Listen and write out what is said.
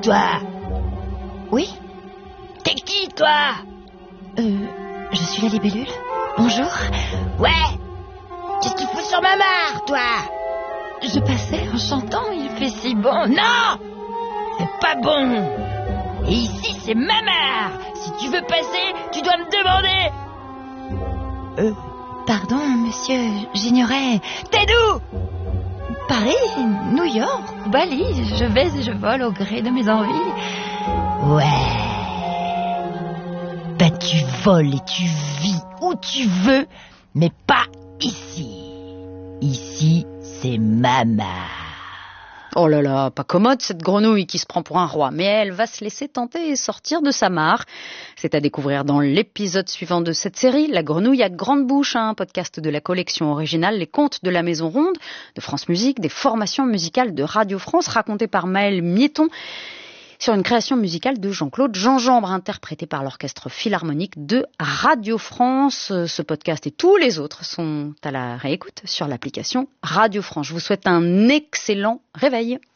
toi? Oui? T'es qui, toi? Je suis la libellule. Bonjour. Ouais. Qu'est-ce que tu fous sur ma mare, toi? Je passais en chantant, il fait si bon. Non! C'est pas bon. Et ici, c'est ma mare. Si tu veux passer, tu dois me demander. Pardon, monsieur, j'ignorais. T'es d'où? Paris, New York, Bali, je vais et je vole au gré de mes envies. Ouais. Ben tu voles et tu vis où tu veux, mais pas ici. Ici, c'est ma mare. Oh là là, pas commode cette grenouille qui se prend pour un roi, mais elle va se laisser tenter et sortir de sa mare. C'est à découvrir dans l'épisode suivant de cette série, La grenouille à grande bouche, un podcast de la collection originale Les Contes de la Maison Ronde, de France Musique, des formations musicales de Radio France, racontées par Maëlle Miéton, sur une création musicale de Jean-Claude Gingembre, interprétée par l'Orchestre Philharmonique de Radio France. Ce podcast et tous les autres sont à la réécoute sur l'application Radio France. Je vous souhaite un excellent réveil.